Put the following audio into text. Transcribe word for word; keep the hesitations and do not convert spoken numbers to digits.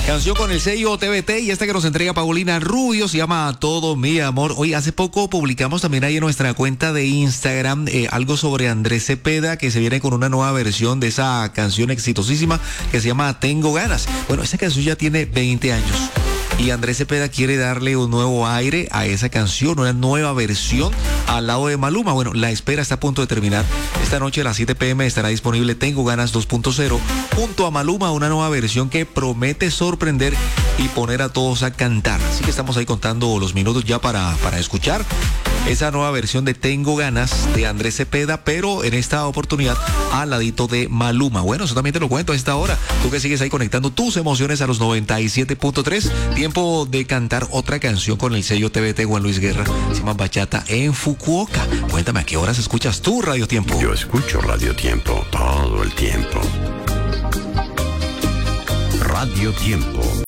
Canción con el sello T V T y esta que nos entrega Paulina Rubio se llama Todo Mi Amor. Hoy hace poco publicamos también ahí en nuestra cuenta de Instagram eh, algo sobre Andrés Cepeda, que se viene con una nueva versión de esa canción exitosísima que se llama Tengo Ganas. Bueno, esa canción ya tiene veinte años. Y Andrés Cepeda quiere darle un nuevo aire a esa canción, una nueva versión al lado de Maluma. Bueno, la espera está a punto de terminar. Esta noche a las siete p.m. estará disponible Tengo Ganas dos punto cero junto a Maluma, una nueva versión que promete sorprender y poner a todos a cantar. Así que estamos ahí contando los minutos ya para, para escuchar esa nueva versión de Tengo Ganas de Andrés Cepeda, pero en esta oportunidad al ladito de Maluma. Bueno, eso también te lo cuento a esta hora. Tú que sigues ahí conectando tus emociones a los noventa y siete punto tres. Tiempo de cantar otra canción con el sello T V T Juan Luis Guerra. Se llama Bachata en Fukuoka. Cuéntame, ¿a qué horas escuchas tú Radio Tiempo? Yo escucho Radio Tiempo todo el tiempo. Radio Tiempo.